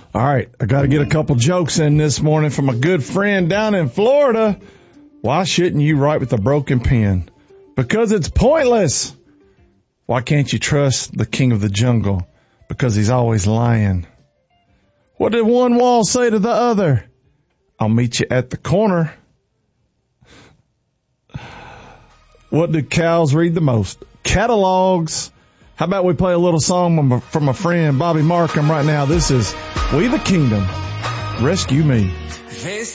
All right, I got to get a couple jokes in this morning from a good friend down in Florida. Why shouldn't you write with a broken pen? Because it's pointless. Why can't you trust the king of the jungle? Because he's always lying. What did one wall say to the other? I'll meet you at the corner. What do cows read the most? Catalogs. How about we play a little song from a friend, Bobby Markham, right now? This is We the Kingdom. Rescue Me.